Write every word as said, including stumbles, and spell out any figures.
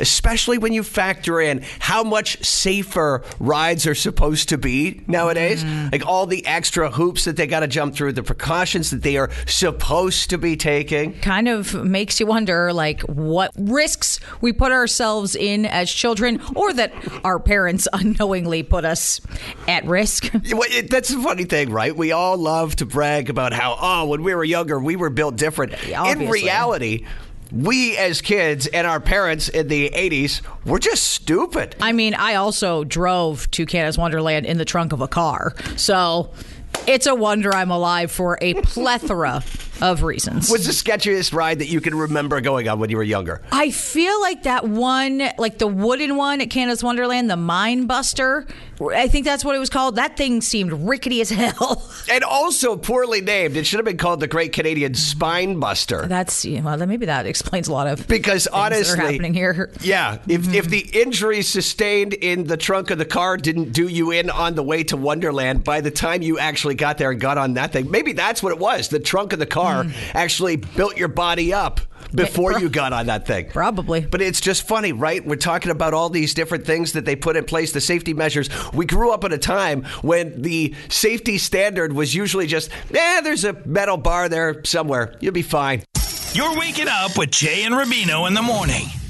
especially when you factor in how much safer rides are supposed to be nowadays. Mm. Like all the extra hoops that they got to jump through, the precautions that they are supposed to be taking. Kind of makes you wonder, like, what risks we put ourselves in as children, or that our parents unknowingly put us at risk. That's the funny thing, right? We all love to brag about how, oh, when we were younger, we were built different. Obviously. In reality, we as kids and our parents in the eighties were just stupid. I mean, I also drove to Canada's Wonderland in the trunk of a car. So it's a wonder I'm alive for a plethora of reasons. What's the sketchiest ride that you can remember going on when you were younger? I feel like that one, like the wooden one at Canada's Wonderland, the Mine Buster. I think that's what it was called. That thing seemed rickety as hell. And also poorly named. It should have been called the Great Canadian Spine Buster. That's, well, maybe that explains a lot of because things honestly, that are happening here. Yeah, if Mm-hmm. if the injuries sustained in the trunk of the car didn't do you in on the way to Wonderland, by the time you actually got there and got on that thing, maybe that's what it was. The trunk of the car mm. actually built your body up before you got on that thing. Probably. But it's just funny, right? We're talking about all these different things that they put in place, the safety measures. We grew up at a time when the safety standard was usually just, eh, there's a metal bar there somewhere. You'll be fine. You're waking up with Jay and Rubino in the morning.